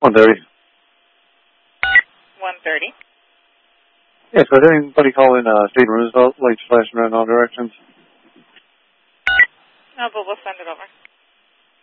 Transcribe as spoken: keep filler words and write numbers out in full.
one thirty. one thirty. Yes, so did anybody call in uh, Steve Roosevelt, lights flashing around all directions? No, but we'll send it over.